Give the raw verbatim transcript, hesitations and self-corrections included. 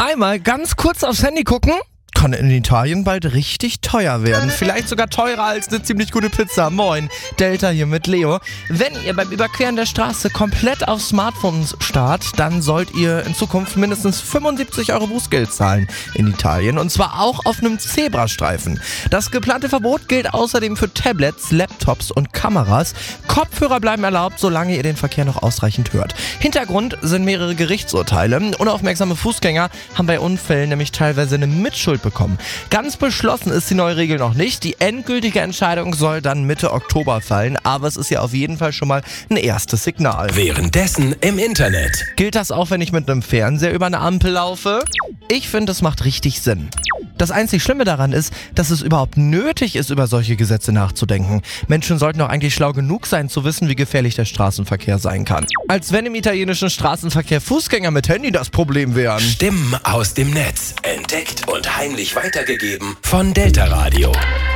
Einmal ganz kurz aufs Handy gucken, kann in Italien bald richtig teuer werden. Vielleicht sogar teurer als eine ziemlich gute Pizza. Moin, Delta hier mit Leo. Wenn ihr beim Überqueren der Straße komplett auf Smartphones starrt, dann sollt ihr in Zukunft mindestens fünfundsiebzig Euro Bußgeld zahlen in Italien. Und zwar auch auf einem Zebrastreifen. Das geplante Verbot gilt außerdem für Tablets, Laptops und Kameras. Kopfhörer bleiben erlaubt, solange ihr den Verkehr noch ausreichend hört. Hintergrund sind mehrere Gerichtsurteile. Unaufmerksame Fußgänger haben bei Unfällen nämlich teilweise eine Mitschuld bekommen. Ganz beschlossen ist die neue Regel noch nicht. Die endgültige Entscheidung soll dann Mitte Oktober fallen, aber es ist ja auf jeden Fall schon mal ein erstes Signal. Währenddessen im Internet. Gilt das auch, wenn ich mit einem Fernseher über eine Ampel laufe? Ich finde, das macht richtig Sinn. Das einzig Schlimme daran ist, dass es überhaupt nötig ist, über solche Gesetze nachzudenken. Menschen sollten doch eigentlich schlau genug sein, zu wissen, wie gefährlich der Straßenverkehr sein kann. Als wenn im italienischen Straßenverkehr Fußgänger mit Handy das Problem wären. Stimmen aus dem Netz. Entdeckt und heimlich weitergegeben von Delta Radio.